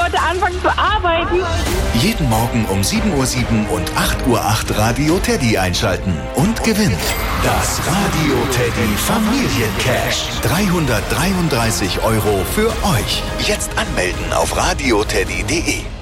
wollte anfangen zu arbeiten. Jeden Morgen um 7:07 Uhr und 8:08 Uhr Radio Teddy einschalten und gewinnen. Das Radio Teddy Familiencash. 333 € für euch. Jetzt anmelden auf radioteddy.de.